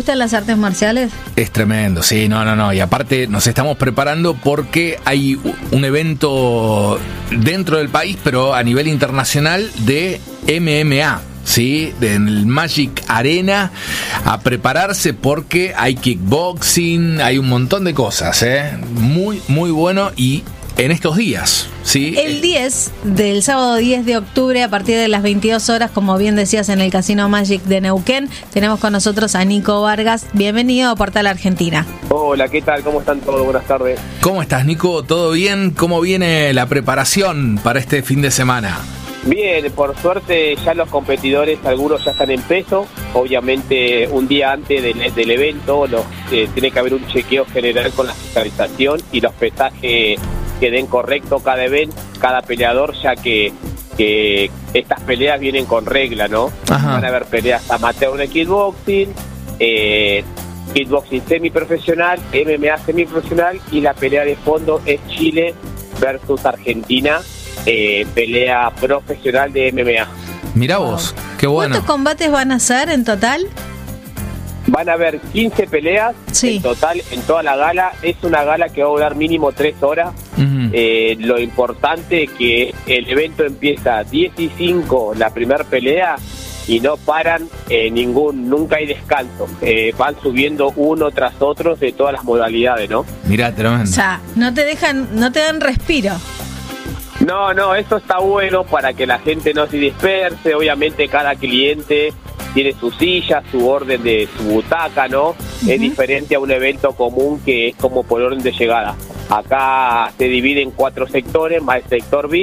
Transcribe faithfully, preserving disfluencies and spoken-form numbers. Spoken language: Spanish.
gustan las artes marciales? Es tremendo, sí, no, no, no. Y aparte nos estamos preparando porque hay un evento dentro del país, pero a nivel internacional, de M M A. Sí, en el Magic Arena, a prepararse porque hay kickboxing, hay un montón de cosas, ¿eh? Muy, muy bueno, y en estos días, ¿sí? El diez, del sábado diez de octubre, a partir de las veintidós horas, como bien decías, en el Casino Magic de Neuquén, tenemos con nosotros a Nico Vargas. Bienvenido a Portal Argentina. Hola, ¿qué tal? ¿Cómo están todos? Buenas tardes. ¿Cómo estás, Nico? ¿Todo bien? ¿Cómo viene la preparación para este fin de semana? Bien, por suerte ya los competidores, algunos ya están en peso. Obviamente un día antes del, del evento los, eh, tiene que haber un chequeo general con la fiscalización y los pesajes que den correcto cada evento, cada peleador, ya que, que estas peleas vienen con regla, ¿no? Ajá. Van a haber peleas amateur de kickboxing, eh, kickboxing semiprofesional, M M A semiprofesional, y la pelea de fondo es Chile versus Argentina, eh, pelea profesional de M M A. Mirá vos, qué bueno. ¿Cuántos combates van a ser en total? Van a haber quince peleas Sí. en total en toda la gala. Es una gala que va a durar mínimo tres horas. Uh-huh. Eh, lo importante es que el evento empieza a diez y cinco, la primera pelea, y no paran eh, ningún, nunca hay descanso. Eh, van subiendo uno tras otro de todas las modalidades, ¿no? Mirá, tremendo. O sea, no te dejan, no te dan respiro. No, no, eso está bueno para que la gente no se disperse. Obviamente cada cliente tiene su silla, su orden de su butaca, ¿no? Uh-huh. Es diferente a un evento común que es como por orden de llegada. Acá se divide en cuatro sectores, más el sector V I